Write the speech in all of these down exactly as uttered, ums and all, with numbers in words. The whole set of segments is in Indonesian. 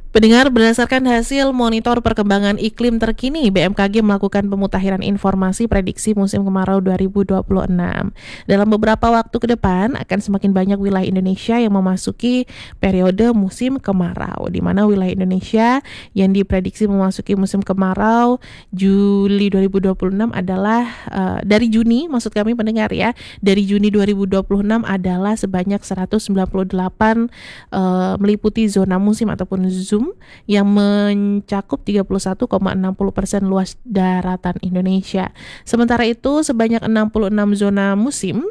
Pendengar, berdasarkan hasil monitor perkembangan iklim terkini, B M K G melakukan pemutakhiran informasi prediksi musim kemarau dua ribu dua puluh enam. Dalam beberapa waktu ke depan, akan semakin banyak wilayah Indonesia yang memasuki periode musim kemarau, di mana wilayah Indonesia yang diprediksi memasuki musim kemarau Juli dua ribu dua puluh enam adalah uh, dari Juni, maksud kami pendengar ya, dari Juni dua ribu dua puluh enam adalah sebanyak seratus sembilan puluh delapan uh, meliputi zona musim ataupun zoom yang mencakup tiga puluh satu koma enam puluh persen luas daratan Indonesia. Sementara itu sebanyak enam puluh enam zona musim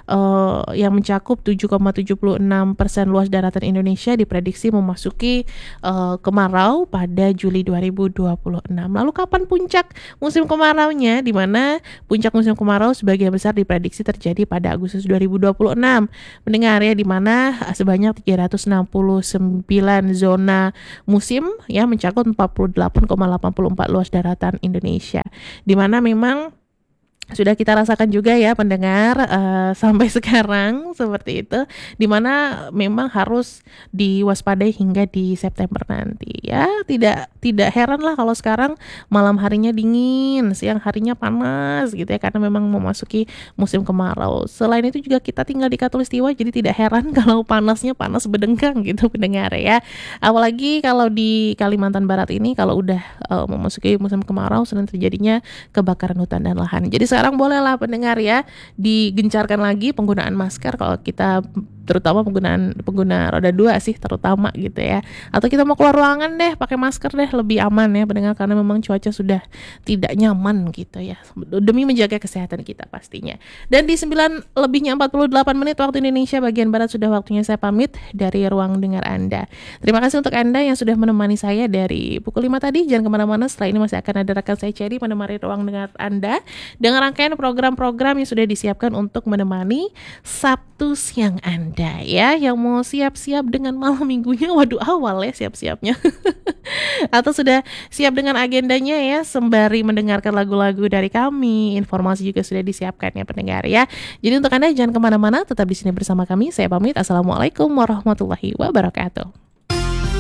uh, yang mencakup tujuh koma tujuh enam persen luas daratan Indonesia diprediksi memasuki uh, kemarau pada Juli dua ribu dua puluh enam. Lalu kapan puncak musim kemaraunya? Di mana puncak musim kemarau sebagian besar diprediksi terjadi pada Agustus dua ribu dua puluh enam. Mendengar ya, di mana sebanyak tiga ratus enam puluh sembilan zona musim ya mencakup empat puluh delapan koma delapan puluh empat luas daratan Indonesia, di mana memang sudah kita rasakan juga ya pendengar uh, sampai sekarang seperti itu, dimana memang harus diwaspadai hingga di September nanti ya. Tidak tidak heran lah kalau sekarang malam harinya dingin, siang harinya panas gitu ya, karena memang memasuki musim kemarau. Selain itu juga kita tinggal di Katulistiwa, jadi tidak heran kalau panasnya panas bedengkang gitu pendengar ya. Apalagi kalau di Kalimantan Barat ini kalau udah uh, memasuki musim kemarau sering terjadinya kebakaran hutan dan lahan. Jadi sekarang bolehlah pendengar ya digencarkan lagi penggunaan masker kalau kita, terutama penggunaan pengguna roda dua sih terutama gitu ya. Atau kita mau keluar ruangan deh pakai masker deh, lebih aman ya pendengar, karena memang cuaca sudah tidak nyaman gitu ya, demi menjaga kesehatan kita pastinya. Dan di sembilan lebihnya empat puluh delapan menit waktu Indonesia bagian Barat sudah waktunya saya pamit dari ruang dengar Anda. Terima kasih untuk Anda yang sudah menemani saya dari pukul lima tadi. Jangan kemana-mana, setelah ini masih akan ada rekan saya Cherry menemani ruang dengar Anda dengan rangkaian program-program yang sudah disiapkan untuk menemani Sabtu siang Anda ya, yang mau siap-siap dengan malam minggunya. Waduh, awal ya siap-siapnya atau sudah siap dengan agendanya ya, sembari mendengarkan lagu-lagu dari kami. Informasi juga sudah disiapkan ya pendengar ya. Jadi untuk Anda jangan kemana-mana, tetap di sini bersama kami. Saya pamit. Assalamualaikum warahmatullahi wabarakatuh.